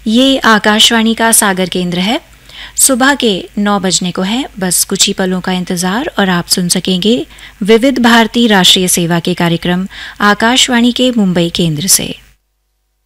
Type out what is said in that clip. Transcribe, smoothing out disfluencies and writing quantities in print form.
ये आकाशवाणी का सागर केंद्र है। सुबह के 9 बजने को है, बस कुछ ही पलों का इंतजार और आप सुन सकेंगे विविध भारती राष्ट्रीय सेवा के कार्यक्रम आकाशवाणी के मुंबई केंद्र से।